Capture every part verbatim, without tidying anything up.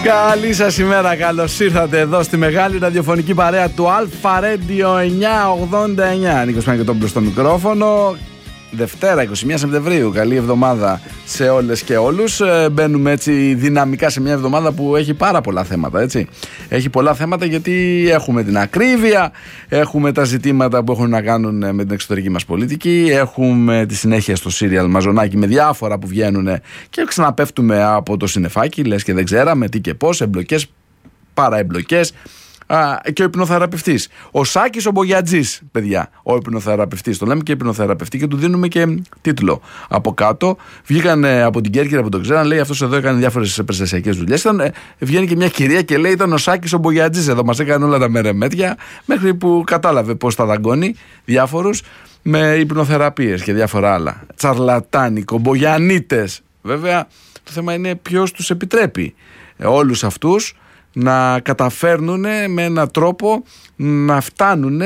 Καλή σας ημέρα, καλώς ήρθατε εδώ στη μεγάλη ραδιοφωνική παρέα του Αλφα Radio εννιακόσια ογδόντα εννιά. Νίκος Παναγιωτόπουλος στο μικρόφωνο. Δευτέρα, είκοσι μία Σεπτεμβρίου. Καλή εβδομάδα σε όλες και όλους. Μπαίνουμε έτσι δυναμικά σε μια εβδομάδα που έχει πάρα πολλά θέματα, έτσι. Έχει πολλά θέματα γιατί έχουμε την ακρίβεια, έχουμε τα ζητήματα που έχουν να κάνουν με την εξωτερική μας πολιτική, έχουμε τη συνέχεια στο σύριαλ Μαζονάκι με διάφορα που βγαίνουν και ξαναπέφτουμε από το συννεφάκι, λες και δεν ξέραμε τι και πώς, εμπλοκές, παραεμπλοκές. Α, και ο υπνοθεραπευτής. Ο Σάκης ο Μπογιατζής, παιδιά. Ο υπνοθεραπευτής. Το λέμε και υπνοθεραπευτή και του δίνουμε και τίτλο. Από κάτω βγήκαν από την Κέρκυρα που τον ξέραν, λέει αυτός εδώ έκανε διάφορες περιστασιακές δουλειές. Ήταν, βγαίνει και μια κυρία και λέει ήταν ο Σάκης ο Μπογιατζής εδώ. Μας έκανε όλα τα μερεμέτια μέχρι που κατάλαβε πώς τα δαγκώνει διάφορους με υπνοθεραπείες και διάφορα άλλα. Τσαρλατάνικο, μπογιανίτες. Βέβαια το θέμα είναι ποιος τους επιτρέπει όλους αυτούς να καταφέρνουν με έναν τρόπο να φτάνουν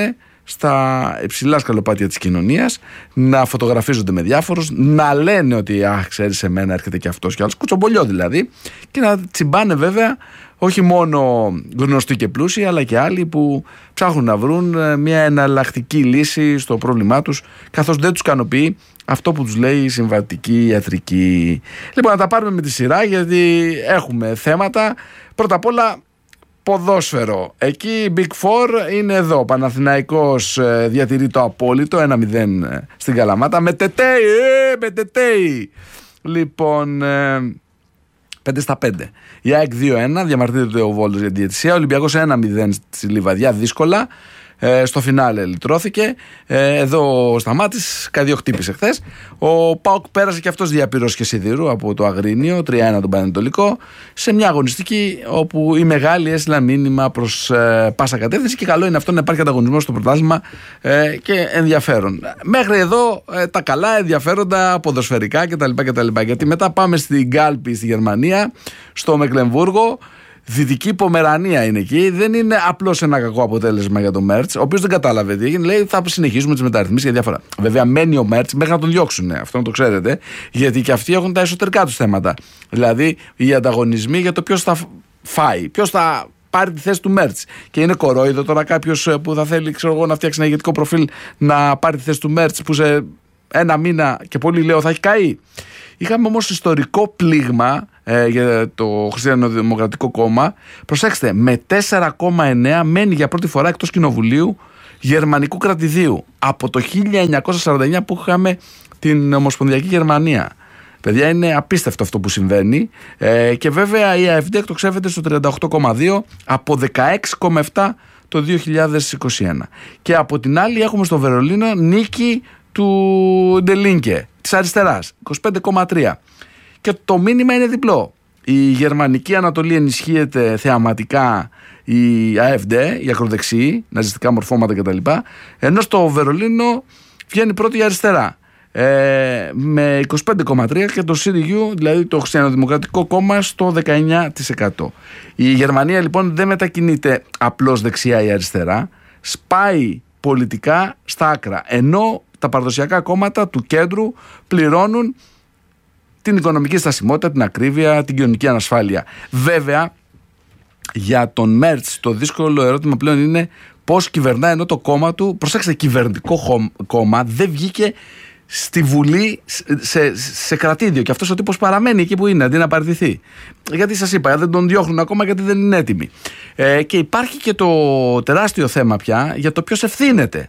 στα υψηλά σκαλοπάτια της κοινωνίας, να φωτογραφίζονται με διάφορους, να λένε ότι αχ, ξέρεις, σε μένα έρχεται και αυτός και άλλος, κουτσομπολιό δηλαδή, και να τσιμπάνε βέβαια όχι μόνο γνωστοί και πλούσιοι, αλλά και άλλοι που ψάχνουν να βρουν μια εναλλακτική λύση στο πρόβλημά τους, καθώς δεν τους ικανοποιεί αυτό που τους λέει η συμβατική ιατρική. Λοιπόν, να τα πάρουμε με τη σειρά γιατί έχουμε θέματα. Πρώτα απ' όλα ποδόσφαιρο. Εκεί η Big Four είναι εδώ. Παναθηναϊκός ε, διατηρεί το απόλυτο ένα μηδέν ε, στην Καλαμάτα με τετέι, ε, με τετέι. Λοιπόν, ε, πέντε στα πέντε. Η ΑΕΚ δύο ένα, διαμαρτύρεται ο Βόλος για τη διαιτησία. Ο Ολυμπιακός ένα μηδέν στη Λιβαδιά, δύσκολα. Ε, στο φινάλε λυτρώθηκε. Ε, εδώ ο Σταμάτης, κάτι δύο χτύπησε χθες. Ο ΠΑΟΚ πέρασε και αυτός διαπύρωση και σιδήρου από το Αγρίνιο, τρία ένα τον Πανετολικό, σε μια αγωνιστική όπου οι μεγάλοι έστειλαν μήνυμα προς ε, πάσα κατεύθυνση και καλό είναι αυτό να υπάρχει ανταγωνισμός στο πρωτάθλημα ε, και ενδιαφέρον. Μέχρι εδώ ε, τα καλά ενδιαφέροντα ποδοσφαιρικά κτλ, κτλ. Γιατί μετά πάμε στην Κάλπη στη Γερμανία, στο Μεκλεμβούργο. Δυτική Πομερανία είναι εκεί. Δεν είναι απλώς ένα κακό αποτέλεσμα για το Μέρτς, ο οποίος δεν κατάλαβε τι έγινε. Λέει θα συνεχίσουμε τις μεταρρυθμίσεις και διάφορα. Βέβαια, μένει ο Μέρτς μέχρι να τον διώξουν. Αυτό να το ξέρετε. Γιατί και αυτοί έχουν τα εσωτερικά τους θέματα. Δηλαδή, οι ανταγωνισμοί για το ποιος θα φάει, ποιος θα πάρει τη θέση του Μέρτς. Και είναι κορόιδο τώρα κάποιος που θα θέλει, ξέρω εγώ, να φτιάξει ένα ηγετικό προφίλ να πάρει τη θέση του Μέρτς που σε ένα μήνα και πολύ λέω θα έχει καεί. Είχαμε όμως ιστορικό πλήγμα ε, για το Χριστιανοδημοκρατικό Κόμμα. Προσέξτε, με τέσσερα κόμμα εννέα μένει για πρώτη φορά εκτός κοινοβουλίου γερμανικού κρατηδίου από το χίλια εννιακόσια σαράντα εννιά που είχαμε την Ομοσπονδιακή Γερμανία. Παιδιά, είναι απίστευτο αυτό που συμβαίνει ε, και βέβαια η ΑΕΦΔ εκτοξεύεται στο τριάντα οκτώ κόμμα δύο από δεκαέξι κόμμα επτά το δύο χιλιάδες είκοσι ένα. Και από την άλλη έχουμε στο Βερολίνο νίκη του Ντελίνκε της αριστεράς, είκοσι πέντε κόμμα τρία. Και το μήνυμα είναι διπλό. Η γερμανική Ανατολή ενισχύεται θεαματικά, η ΑΕΦΔ, η ακροδεξιή, ναζιστικά μορφώματα κτλ. Ενώ στο Βερολίνο βγαίνει πρώτη η αριστερά ε, με είκοσι πέντε κόμμα τρία και το σι ντι γιου, δηλαδή το Χριστιανοδημοκρατικό Κόμμα, στο δεκαεννιά τοις εκατό. Η Γερμανία λοιπόν δεν μετακινείται απλώς δεξιά ή αριστερά, σπάει πολιτικά στα άκρα, ενώ τα παραδοσιακά κόμματα του κέντρου πληρώνουν την οικονομική στασιμότητα, την ακρίβεια, την κοινωνική ανασφάλεια. Βέβαια, για τον Μέρτς το δύσκολο ερώτημα πλέον είναι πώς κυβερνάει, ενώ το κόμμα του, προσέξτε, κυβερνητικό κόμμα, δεν βγήκε στη Βουλή σε, σε κρατήδιο και αυτός ο τύπος παραμένει εκεί που είναι αντί να παραιτηθεί. Γιατί σας είπα, δεν τον διώχνουν ακόμα γιατί δεν είναι έτοιμοι. Ε, και υπάρχει και το τεράστιο θέμα πια για το ποιος ευθύνεται.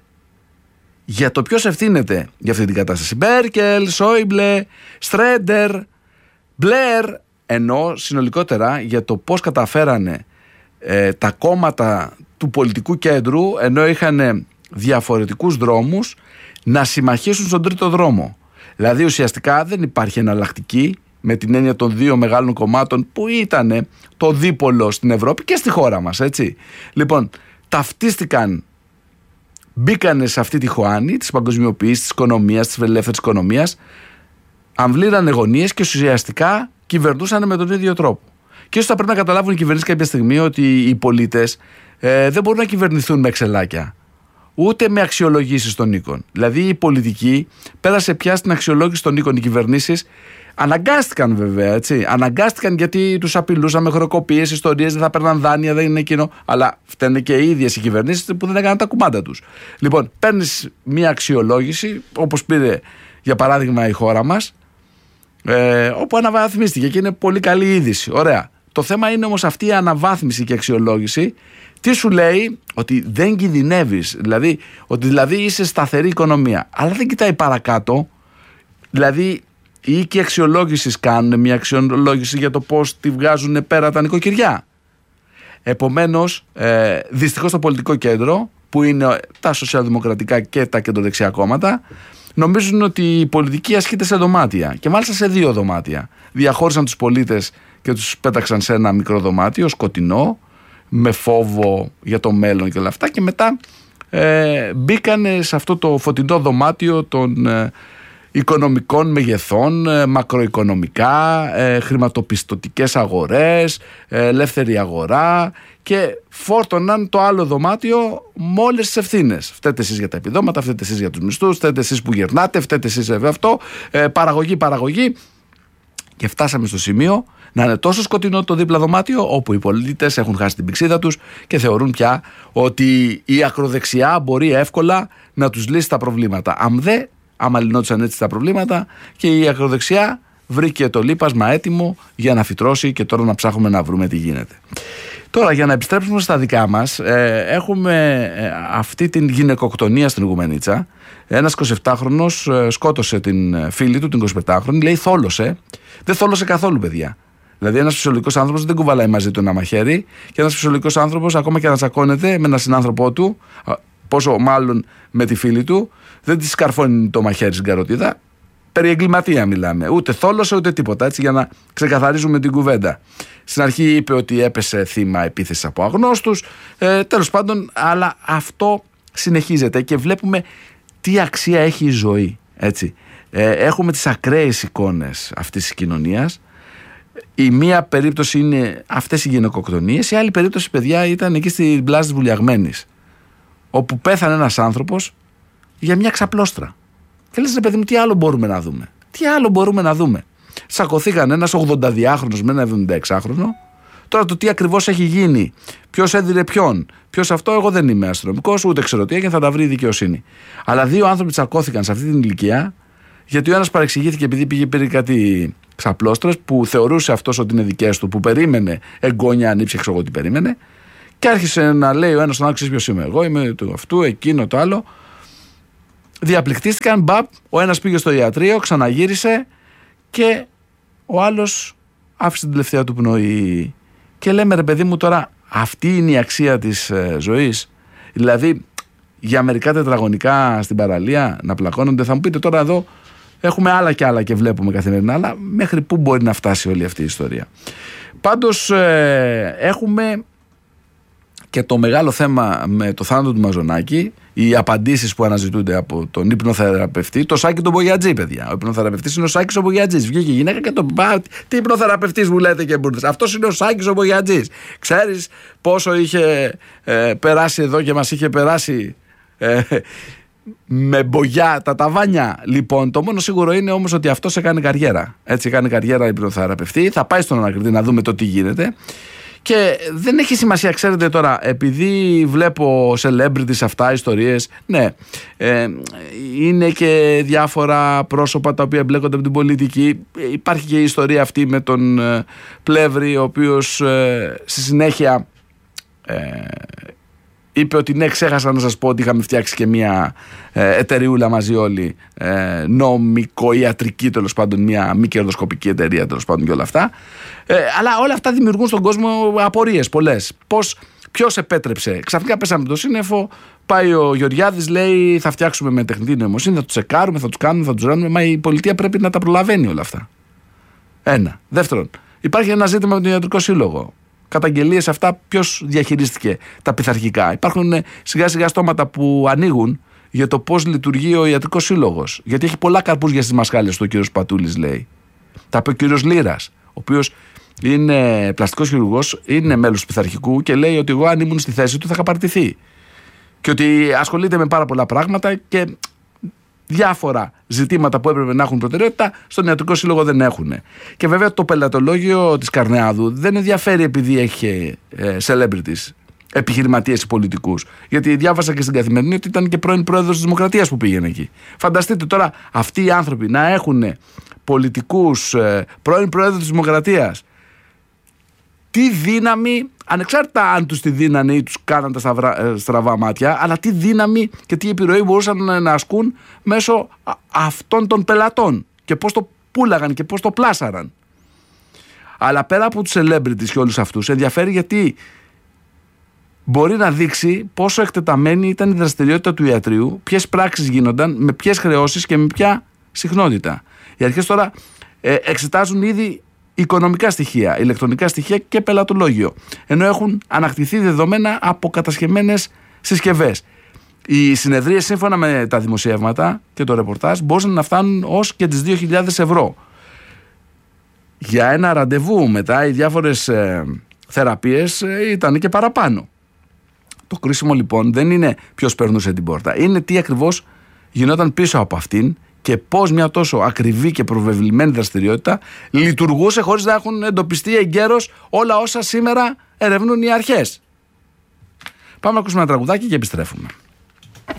Για το ποιος ευθύνεται για αυτή την κατάσταση. Μπέρκελ, Σόιμπλε, Στρέντερ, Μπλερ, ενώ συνολικότερα για το πώς καταφέρανε ε, τα κόμματα του πολιτικού κέντρου, ενώ είχαν διαφορετικούς δρόμους, να συμμαχίσουν στον τρίτο δρόμο. Δηλαδή ουσιαστικά δεν υπάρχει εναλλακτική με την έννοια των δύο μεγάλων κομμάτων που ήταν το δίπολο στην Ευρώπη και στη χώρα μας, έτσι. Λοιπόν, ταυτίστηκαν, μπήκανε σε αυτή τη χωάνη της παγκοσμιοποίησης, της οικονομίας, της ελεύθερης οικονομίας, αμβλήρανε γωνίες και ουσιαστικά κυβερνούσαν με τον ίδιο τρόπο. Και ίσως θα πρέπει να καταλάβουν οι κυβερνήσεις κάποια στιγμή ότι οι πολίτες ε, δεν μπορούν να κυβερνηθούν με εξελάκια. ούτε με αξιολογήσεις των οίκων. Δηλαδή η πολιτική πέρασε πια στην αξιολόγηση των οίκων. Οι κυβερνήσεις αναγκάστηκαν βέβαια, έτσι. Αναγκάστηκαν γιατί τους απειλούσαν με χρεοκοπίες, ιστορίες, δεν θα παίρναν δάνεια, δεν είναι εκείνο. Αλλά φταίνε και οι ίδιες οι κυβερνήσεις που δεν έκαναν τα κουμάντα τους. Λοιπόν, παίρνεις μια αξιολόγηση, όπως πήρε για παράδειγμα η χώρα μας, ε, όπου αναβαθμίστηκε και είναι πολύ καλή είδηση. Ωραία. Το θέμα είναι όμως αυτή η αναβάθμιση και αξιολόγηση. Τι σου λέει? Ότι δεν κινδυνεύεις, δηλαδή ότι δηλαδή είσαι σταθερή οικονομία, αλλά δεν κοιτάει παρακάτω. Δηλαδή οι οίκοι αξιολόγησης κάνουν μια αξιολόγηση για το πώς τη βγάζουν πέρα τα νοικοκυριά. Επομένως, ε, δυστυχώς το πολιτικό κέντρο, που είναι τα σοσιαλδημοκρατικά και τα κεντροδεξιά κόμματα, νομίζουν ότι η πολιτική ασκείται σε δωμάτια, και μάλιστα σε δύο δωμάτια. Διαχώρισαν τους πολίτες και τους πέταξαν σε ένα μικρό δωμάτιο, σκοτεινό, με φόβο για το μέλλον και όλα αυτά, και μετά ε, μπήκανε σε αυτό το φωτεινό δωμάτιο των ε, οικονομικών μεγεθών, ε, μακροοικονομικά, ε, χρηματοπιστωτικές αγορές, ε, ελεύθερη αγορά, και φόρτωναν το άλλο δωμάτιο με όλες τις ευθύνες. Φταίτε εσείς για τα επιδόματα, φταίτε εσείς για τους μισθούς, φταίτε εσείς που γερνάτε, φταίτε εσείς για αυτό, ε, παραγωγή, παραγωγή. Και φτάσαμε στο σημείο να είναι τόσο σκοτεινό το δίπλα δωμάτιο, όπου οι πολίτες έχουν χάσει την πηξίδα τους και θεωρούν πια ότι η ακροδεξιά μπορεί εύκολα να τους λύσει τα προβλήματα. Αν δε, άμα λυνόντουσαν έτσι τα προβλήματα, και η ακροδεξιά βρήκε το λείπασμα έτοιμο για να φυτρώσει, και τώρα να ψάχνουμε να βρούμε τι γίνεται. Τώρα, για να επιστρέψουμε στα δικά μας, ε, έχουμε ε, αυτή την γυναικοκτονία στην Ιγουμενίτσα. Ένας εικοσιεπτάχρονος ε, σκότωσε την φίλη του, την εικοσιπεντάχρονη, λέει θόλωσε. Δεν θόλωσε καθόλου, παιδιά. Δηλαδή, ένας φυσιολογικός άνθρωπος δεν κουβαλάει μαζί του ένα μαχαίρι, και ένας φυσιολογικός άνθρωπος, ακόμα και να τσακώνεται με έναν συνάνθρωπό του, πόσο μάλλον με τη φίλη του, δεν τη σκαρφώνει το μαχαίρι στην καροτίδα. Περί εγκληματία μιλάμε. Ούτε θόλωσε ούτε τίποτα, έτσι, για να ξεκαθαρίζουμε την κουβέντα. Στην αρχή είπε ότι έπεσε θύμα επίθεσης από αγνώστους. Ε, τέλος πάντων, αλλά αυτό συνεχίζεται και βλέπουμε τι αξία έχει η ζωή. Έτσι. Ε, έχουμε τις ακραίες εικόνες αυτής της κοινωνίας. Η μία περίπτωση είναι αυτές οι γυναικοκτονίες, η άλλη περίπτωση, παιδιά, ήταν εκεί στην πλάζα της Βουλιαγμένης, όπου πέθανε ένας άνθρωπος για μια ξαπλώστρα. Και λες, ρε παιδί μου, τι άλλο μπορούμε να δούμε? Τι άλλο μπορούμε να δούμε? Σακωθήκαν ένας ογδονταδυάχρονος με ένα εβδομηνταεξάχρονο. Τώρα το τι ακριβώς έχει γίνει, ποιος έδινε ποιον, ποιος αυτό, εγώ δεν είμαι αστυνομικός, ούτε ξέρω τι έγινε, θα τα βρει η δικαιοσύνη. Αλλά δύο άνθρωποι τσακώθηκαν σε αυτή την ηλικία, γιατί ο ένας παρεξηγήθηκε επειδή πήγε πήρε κάτι ξαπλώστρες που θεωρούσε αυτός ότι είναι δικές του, που περίμενε εγγόνια, αν ήψεξε εγώ τι περίμενε, και άρχισε να λέει ο ένας τον άλλο, ξέρεις ποιος είμαι εγώ, είμαι του αυτού, εκείνο, το άλλο. Διαπληκτίστηκαν, μπαπ, ο ένας πήγε στο ιατρείο, ξαναγύρισε, και ο άλλος άφησε την τελευταία του πνοή. Και λέμε, ρε παιδί μου, τώρα αυτή είναι η αξία της ε, ζωής? Δηλαδή, για μερικά τετραγωνικά στην παραλία να πλακώνονται, θα μου πείτε τώρα εδώ έχουμε άλλα και άλλα και βλέπουμε καθημερινά, αλλά μέχρι πού μπορεί να φτάσει όλη αυτή η ιστορία? Πάντως ε, έχουμε και το μεγάλο θέμα με το θάνατο του Μαζονάκη, οι απαντήσεις που αναζητούνται από τον υπνοθεραπευτή, το Σάκη τον Μπογιατζή, παιδιά. Ο υπνοθεραπευτής είναι ο Σάκης ο Μπογιατζής. Βγήκε η γυναίκα και τον πά, τι υπνοθεραπευτής μου λέτε και μπουρδες? Αυτός είναι ο Σάκης ο Μπογιατζής. Ξέρεις πόσο είχε ε, περάσει εδώ και μας είχε περάσει ε, με μπογιά τα ταβάνια? Λοιπόν, το μόνο σίγουρο είναι όμως ότι αυτός έκανε καριέρα. Έτσι, έκανε καριέρα υπνοθεραπευτή. Θα πάει στον ανακριτή να δούμε το τι γίνεται. Και δεν έχει σημασία, ξέρετε τώρα, επειδή βλέπω celebrities αυτά, ιστορίες, ναι, ε, είναι και διάφορα πρόσωπα τα οποία εμπλέκονται από την πολιτική. Υπάρχει και η ιστορία αυτή με τον ε, Πλεύρη, ο οποίος ε, στη συνέχεια ε, είπε ότι ναι, ξέχασα να σας πω ότι είχαμε φτιάξει και μια ε, εταιρεούλα μαζί όλοι, ε, νομικο-ιατρική, τέλος πάντων, μια μη κερδοσκοπική εταιρεία, τέλος πάντων, και όλα αυτά. Ε, αλλά όλα αυτά δημιουργούν στον κόσμο απορίες πολλές. Πώς, ποιος επέτρεψε? Ξαφνικά πέσαμε το σύννεφο, πάει ο Γεωργιάδης, λέει θα φτιάξουμε με τεχνητή νοημοσύνη, θα τους τσεκάρουμε, θα τους κάνουμε, θα τους ράνουμε. Μα η πολιτεία πρέπει να τα προλαβαίνει όλα αυτά. Ένα. Δεύτερον, υπάρχει ένα ζήτημα με τον Ιατρικό Σύλλογο. Καταγγελίες αυτά, ποιος διαχειρίστηκε τα πειθαρχικά? Υπάρχουν σιγά σιγά στόματα που ανοίγουν για το πώς λειτουργεί ο Ιατρικός Σύλλογος. Γιατί έχει πολλά καρπούζια στις μασχάλες του ο κύριος Πατούλης, λέει. Τα είπε ο κύριος Λύρας, ο οποίος είναι πλαστικός χειρουργός, είναι μέλος του πειθαρχικού και λέει ότι εγώ αν ήμουν στη θέση του θα είχα παρτηθεί. Και ότι ασχολείται με πάρα πολλά πράγματα και διάφορα ζητήματα που έπρεπε να έχουν προτεραιότητα στον Ιατρικό Σύλλογο δεν έχουν. Και βέβαια το πελατολόγιο της Καρνεάδου δεν ενδιαφέρει επειδή έχει ε, celebrities, επιχειρηματίες ή πολιτικούς. Γιατί διάβασα και στην Καθημερινή ότι ήταν και πρώην πρόεδρος της Δημοκρατίας που πήγαινε εκεί. Φανταστείτε τώρα αυτοί οι άνθρωποι να έχουν πολιτικούς, ε, πρώην πρόεδρος της Δημοκρατίας. Τι δύναμη, ανεξάρτητα αν τους τη δίνανε ή τους κάναν τα σταυρά, στραβά μάτια, αλλά τι δύναμη και τι επιρροή μπορούσαν να ασκούν μέσω αυτών των πελατών και πώς το πούλαγαν και πώς το πλάσαραν. Αλλά πέρα από τους celebrities και όλους αυτούς, ενδιαφέρει γιατί μπορεί να δείξει πόσο εκτεταμένη ήταν η δραστηριότητα του ιατρείου, ποιες πράξεις γίνονταν, με ποιες χρεώσεις και με ποια συχνότητα. Οι αρχές τώρα ε, εξετάζουν ήδη οικονομικά στοιχεία, ηλεκτρονικά στοιχεία και πελατολόγιο, ενώ έχουν ανακτηθεί δεδομένα από κατασχεμένες συσκευές. Οι συνεδρίες, σύμφωνα με τα δημοσιεύματα και το ρεπορτάζ, μπορούσαν να φτάνουν ως και τις δύο χιλιάδες ευρώ. Για ένα ραντεβού μετά, οι διάφορες ε, θεραπείες ε, ήταν και παραπάνω. Το κρίσιμο λοιπόν δεν είναι ποιος περνούσε την πόρτα, είναι τι ακριβώς γινόταν πίσω από αυτήν και πώς μια τόσο ακριβή και προβεβλημένη δραστηριότητα λειτουργούσε χωρίς να έχουν εντοπιστεί εγκαίρως όλα όσα σήμερα ερευνούν οι αρχές. Πάμε να ακούσουμε ένα τραγουδάκι και επιστρέφουμε.